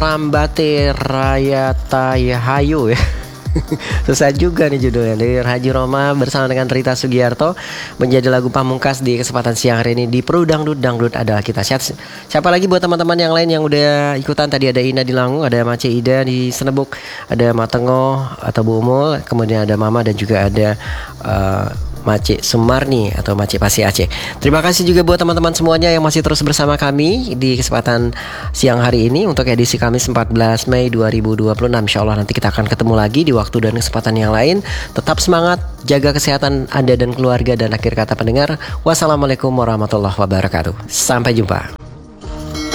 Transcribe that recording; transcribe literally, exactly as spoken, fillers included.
Rambate Rayata Yahayu ya. Susah juga nih judulnya, dari Haji Roma bersama dengan Rita Sugiarto, menjadi lagu pamungkas di kesempatan siang hari ini di Peru Dangdut. Dangdut adalah kita. Siapa lagi buat teman-teman yang lain yang udah ikutan? Tadi ada Ina di Langu, ada Mace Ida di Senebuk, ada Matengo atau Bu Umul, kemudian ada Mama, dan juga ada uh, Mace Sumarni atau Mace Pasi Aceh. Terima kasih juga buat teman-teman semuanya yang masih terus bersama kami di kesempatan siang hari ini untuk edisi Kamis empat belas Mei dua ribu dua puluh enam. Insya Allah nanti kita akan ketemu lagi di waktu dan kesempatan yang lain. Tetap semangat, jaga kesehatan Anda dan keluarga, dan akhir kata pendengar, wassalamualaikum warahmatullahi wabarakatuh. Sampai jumpa.